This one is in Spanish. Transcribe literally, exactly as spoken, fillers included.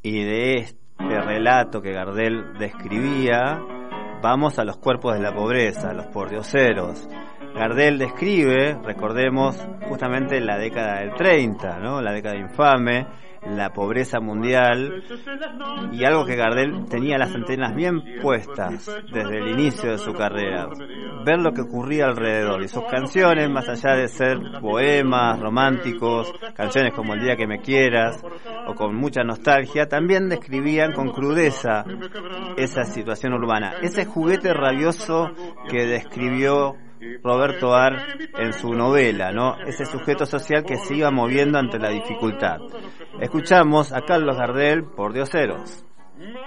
Y de este relato que Gardel describía, vamos a los cuerpos de la pobreza, los pordioseros. Gardel describe, recordemos, justamente la década del treinta, ¿no? La década infame, la pobreza mundial, y algo que Gardel tenía las antenas bien puestas desde el inicio de su carrera, ver lo que ocurría alrededor. Y sus canciones, más allá de ser poemas románticos, canciones como El día que me quieras, o con mucha nostalgia, también describían con crudeza esa situación urbana, ese juguete rabioso que describió Roberto Ar en su novela, ¿no? Ese sujeto social que se iba moviendo ante la dificultad. Escuchamos a Carlos Gardel, Pordioseros.